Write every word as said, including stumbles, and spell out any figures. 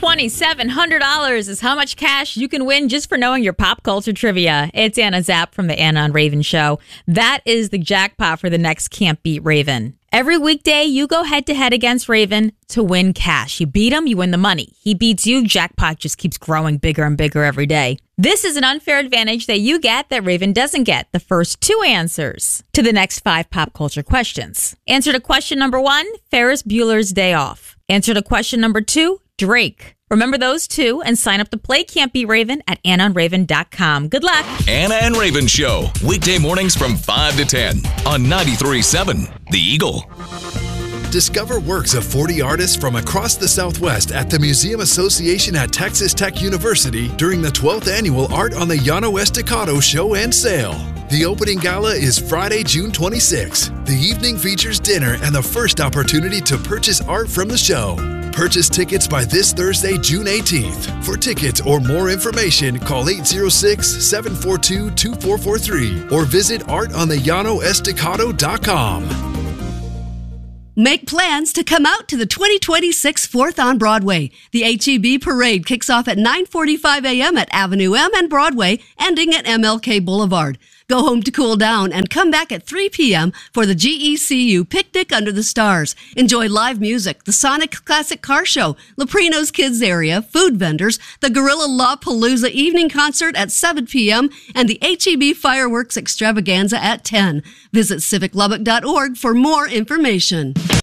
twenty-seven hundred dollars is how much cash you can win just for knowing your pop culture trivia. It's Anna Zapp from the Anna and Raven Show. That is the jackpot for the next Can't Beat Raven. Every weekday, you go head-to-head against Raven to win cash. You beat him, you win the money. He beats you, jackpot just keeps growing bigger and bigger every day. This is an unfair advantage that you get that Raven doesn't get. The first two answers to the next five pop culture questions. Answer to question number one, Ferris Bueller's Day Off. Answer to question number two, Drake. Remember those two and sign up to play Can't Beat Raven at anna and raven dot com. Good luck. Anna and Raven Show, weekday mornings from five to ten on ninety-three point seven The Eagle. Discover works of forty artists from across the Southwest at the Museum Association at Texas Tech University during the twelfth Annual Art on the Llano Estacado Show and Sale. The opening gala is Friday, June twenty-sixth. The evening features dinner and the first opportunity to purchase art from the show. Purchase tickets by this Thursday, June eighteenth. For tickets or more information, call eight zero six, seven four two, two four four three or visit art on the llano estacado dot com. Make plans to come out to the twenty twenty-six fourth on Broadway. The H E B Parade kicks off at nine forty-five a.m. at Avenue M and Broadway, ending at M L K Boulevard. Go home to cool down and come back at three p.m. for the G E C U Picnic Under the Stars. Enjoy live music, the Sonic Classic Car Show, Leprino's Kids Area, food vendors, the Gorilla La Palooza Evening Concert at seven p.m. and the H E B Fireworks Extravaganza at ten. Visit civic lubbock dot org for more information.